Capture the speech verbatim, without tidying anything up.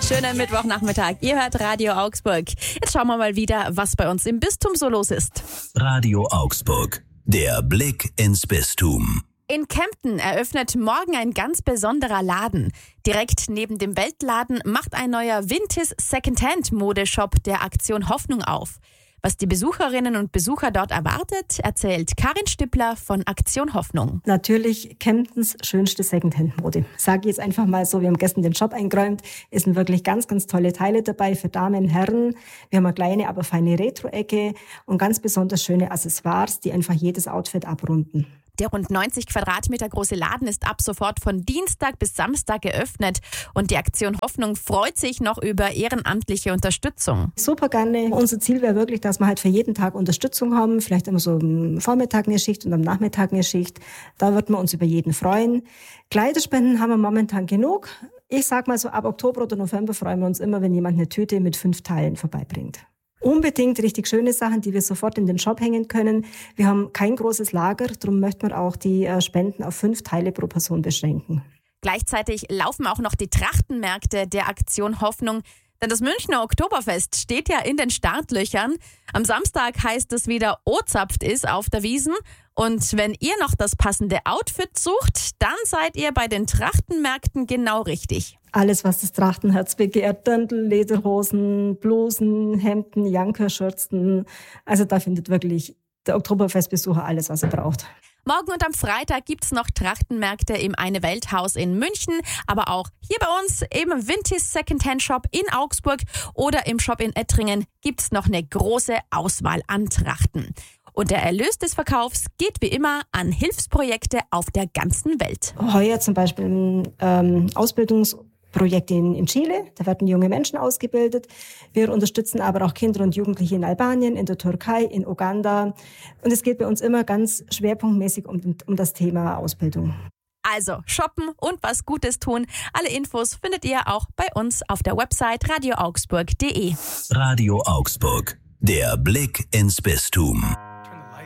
Schönen Mittwochnachmittag. Ihr hört Radio Augsburg. Jetzt schauen wir mal wieder, was bei uns im Bistum so los ist. Radio Augsburg. Der Blick ins Bistum. In Kempten eröffnet morgen ein ganz besonderer Laden. Direkt neben dem Weltladen macht ein neuer Vintis Secondhand-Modeshop der Aktion Hoffnung auf. Was die Besucherinnen und Besucher dort erwartet, erzählt Karin Stippler von Aktion Hoffnung. Natürlich Kemptens schönste Secondhand-Mode. Sage ich jetzt einfach mal so, wir haben gestern den Shop eingeräumt. Es sind wirklich ganz, ganz tolle Teile dabei für Damen, Herren. Wir haben eine kleine, aber feine Retro-Ecke und ganz besonders schöne Accessoires, die einfach jedes Outfit abrunden. Der rund neunzig Quadratmeter große Laden ist ab sofort von Dienstag bis Samstag geöffnet und die Aktion Hoffnung freut sich noch über ehrenamtliche Unterstützung. Super gerne. Unser Ziel wäre wirklich, dass wir halt für jeden Tag Unterstützung haben, vielleicht immer so am Vormittag eine Schicht und am Nachmittag eine Schicht. Da würden wir uns über jeden freuen. Kleiderspenden haben wir momentan genug. Ich sag mal so, ab Oktober oder November freuen wir uns immer, wenn jemand eine Tüte mit fünf Teilen vorbeibringt. Unbedingt richtig schöne Sachen, die wir sofort in den Shop hängen können. Wir haben kein großes Lager, darum möchten wir auch die Spenden auf fünf Teile pro Person beschränken. Gleichzeitig laufen auch noch die Trachtenmärkte der Aktion Hoffnung. Denn das Münchner Oktoberfest steht ja in den Startlöchern. Am Samstag heißt es wieder O-Zapft ist auf der Wiesn. Und wenn ihr noch das passende Outfit sucht, dann seid ihr bei den Trachtenmärkten genau richtig. Alles, was das Trachtenherz begehrt, Dirndl, Lederhosen, Blusen, Hemden, Jankerschürzen. Also da findet wirklich der Oktoberfestbesucher alles, was er braucht. Morgen und am Freitag gibt's noch Trachtenmärkte im Eine-Welt-Haus in München, aber auch hier bei uns im Vintis Secondhand-Shop in Augsburg oder im Shop in Ettringen gibt's noch eine große Auswahl an Trachten. Und der Erlös des Verkaufs geht wie immer an Hilfsprojekte auf der ganzen Welt. Heuer zum Beispiel ein ähm, Ausbildungs- Projekt in, in Chile, da werden junge Menschen ausgebildet. Wir unterstützen aber auch Kinder und Jugendliche in Albanien, in der Türkei, in Uganda. Und es geht bei uns immer ganz schwerpunktmäßig um, um das Thema Ausbildung. Also shoppen und was Gutes tun. Alle Infos findet ihr auch bei uns auf der Website radio augsburg punkt de. Radio Augsburg. Der Blick ins Bistum.